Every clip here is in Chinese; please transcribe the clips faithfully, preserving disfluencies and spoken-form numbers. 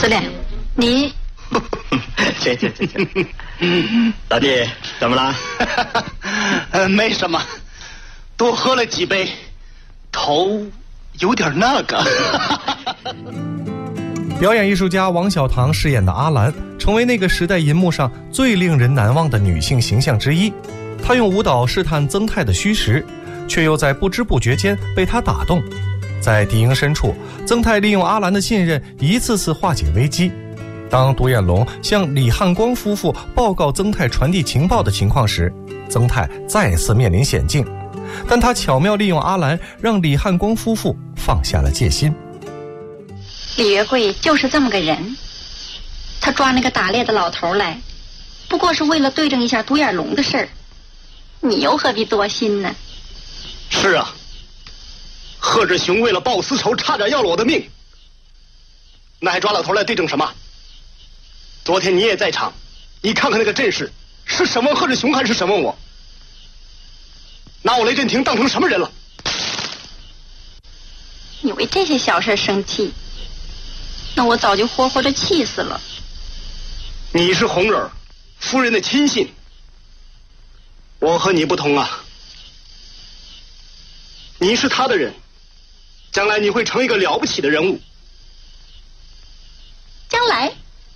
司令，你行行行行，老弟，怎么了？ 呃，没什么，多喝了几杯，头有点那个。 表演艺术家王小棠饰演的阿兰，成为那个时代银幕上最令人难忘的女性形象之一。她用舞蹈试探曾泰的虚实，却又在不知不觉间被他打动。在敌营深处，曾泰利用阿兰的信任，一次次化解危机。当独眼龙向李汉光夫妇报告曾泰传递情报的情况时，曾泰再次面临险境，但他巧妙利用阿兰，让李汉光夫妇放下了戒心。 李月桂就是这么个人，他抓那个打猎的老头来，不过是为了对证一下独眼龙的事儿，你又何必多心呢？ 是啊，贺志雄为了报私仇，差点要了我的命，那还抓老头来对证什么？昨天你也在场，你看看那个阵势，是审问贺志雄还是审问我？拿我雷震霆当成什么人了？ 你为这些小事生气，那我早就活活的气死了。 你是红人夫人的亲信，我和你不同啊，你是他的人，将来你会成一个了不起的人物。 将来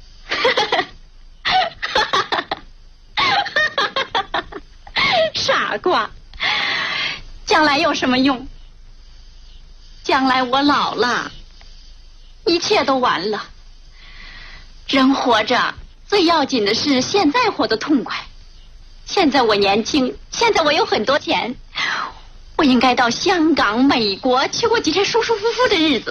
傻瓜，将来有什么用？将来我老了，一切都完了。人活着最要紧的是现在活得痛快。现在我年轻，现在我有很多钱，我应该到香港、美国去过几天舒舒服服的日子。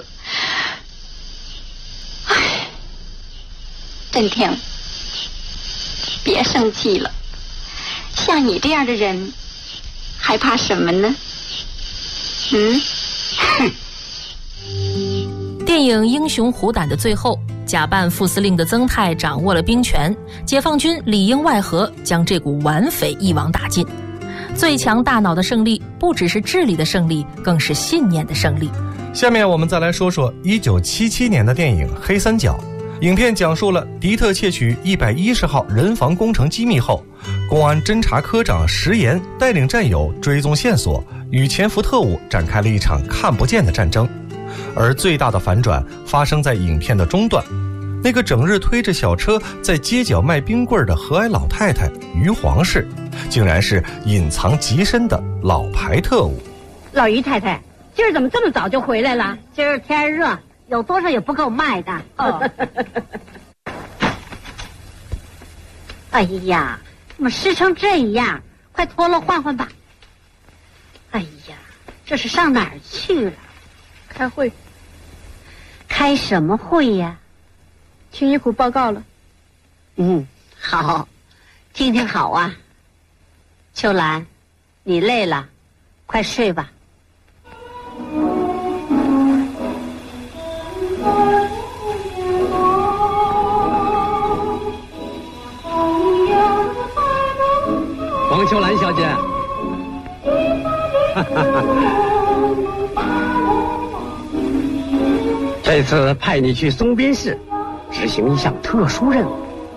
唉，震霆，别生气了，像你这样的人还怕什么呢？嗯。 电影《英雄虎胆》的最后，假扮副司令的曾泰掌握了兵权，解放军里应外合，将这股顽匪一网打尽。最强大脑的胜利，不只是智力的胜利，更是信念的胜利。 下面我们再来说说一九七七年的电影《黑三角》。影片讲述了敌特窃取一百一十号人防工程机密后，公安侦察科长石岩带领战友追踪线索，与潜伏特务展开了一场看不见的战争。而最大的反转发生在影片的中段，那个整日推着小车在街角卖冰棍的和蔼老太太于皇氏，竟然是隐藏极深的老牌特务。 老于太太，今儿怎么这么早就回来了？今儿天热，有多少也不够卖的。哦。哎呀，怎么湿成这样？快脱了换换吧。哎呀，这是上哪儿去了？ 开会。 开什么会呀？ 听一股报告了。 嗯，好，听听好啊。秋兰，你累了，快睡吧。 王秋兰小姐。哈哈哈。这次派你去松边市执行一项特殊任务，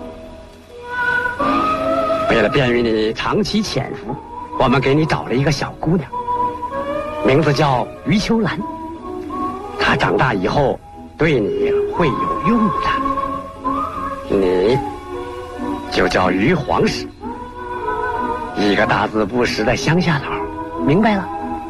为了便于你长期潜伏，我们给你找了一个小姑娘，名字叫于秋兰。她长大以后对你会有用的，你就叫于皇氏，一个大字不识的乡下佬，明白了？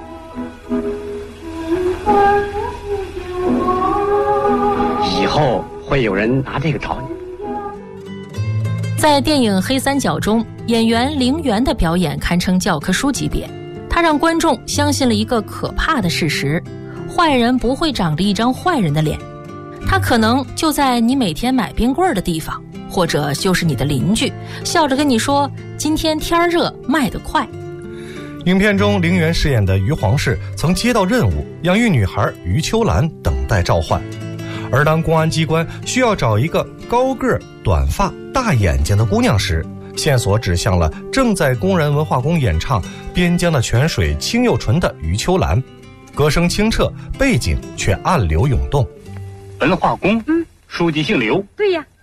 以后会有人拿这个找你。 在电影《黑三角》中，演员陵园的表演堪称教科书级别。他让观众相信了一个可怕的事实：坏人不会长着一张坏人的脸，他可能就在你每天买冰棍的地方，或者就是你的邻居，笑着跟你说今天天热，卖得快。 影片中陵园饰演的于皇氏曾接到任务，养育女孩于秋兰等待召唤。而当公安机关需要找一个高个、短发、大眼睛的姑娘时，线索指向了正在工人文化宫演唱《边疆的泉水清又纯》的于秋兰，歌声清澈，背景却暗流涌动。 文化宫，嗯， 书记姓刘。 对呀。